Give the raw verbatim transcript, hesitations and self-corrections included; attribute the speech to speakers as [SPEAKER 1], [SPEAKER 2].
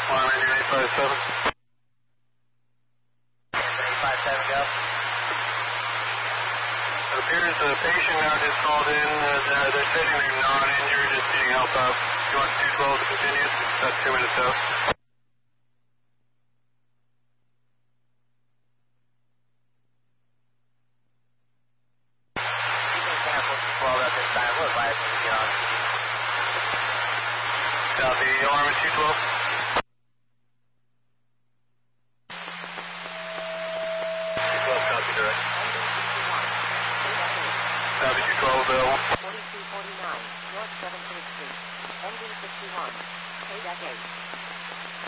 [SPEAKER 1] Line eight five seven.
[SPEAKER 2] eight five seven, go.
[SPEAKER 1] It appears the patient now just called in. Uh, they're, they're saying they're not injured, just needing help out. Do you want two twelve to continue? That's two minutes out.
[SPEAKER 2] twelve at this time. We'll advise you to get on.
[SPEAKER 1] Copy, alarm at two twelve. two twelve, copy direct. Copy two twelve, available.
[SPEAKER 3] forty-two forty-nine, North seventeenth Street, engine sixty-one, K eight.